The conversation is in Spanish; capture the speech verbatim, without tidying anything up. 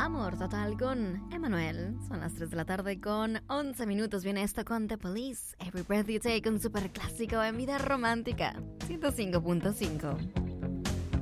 Amor Total con Emanuel. Son las tres de la tarde con once minutos. Viene esto con The Police. Every Breath You Take, un super clásico en vida romántica. ciento cinco punto cinco.